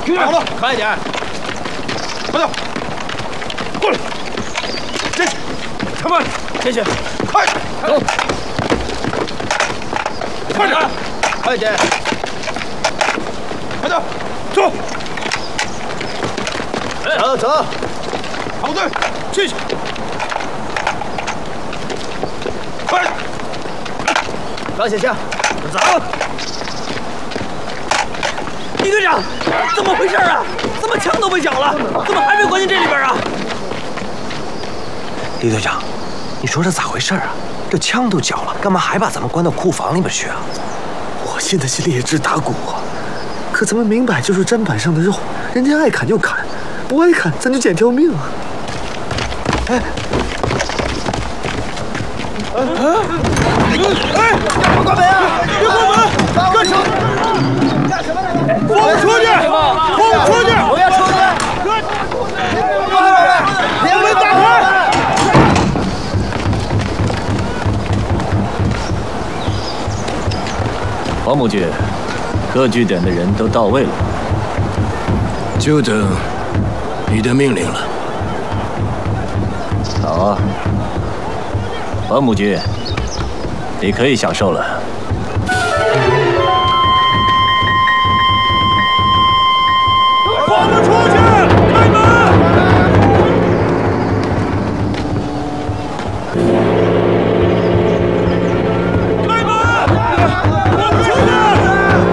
好了，快点！快点！过来！进去！开门！进去！快！走！快点！快点！快点！走！走走！好队，进去！快！高小强，走！李队长，怎么回事啊？怎么枪都被缴了？怎么还没关进这里边啊？ 李队长，你说这咋回事啊？这枪都缴了，干嘛还把咱们关到库房里边去啊？ 我现在心里也直打鼓啊！可咱们明摆就是砧板上的肉，人家爱砍就砍，不爱砍咱就捡条命啊！哎！ 关门啊！别关门！干什么？干什么呢？放出去！放出去！不要出去！把门打开！ 黄母军，各据点的人都到位了， 就等你的命令了。 好啊，黄母军，你可以享受了。 放他出去！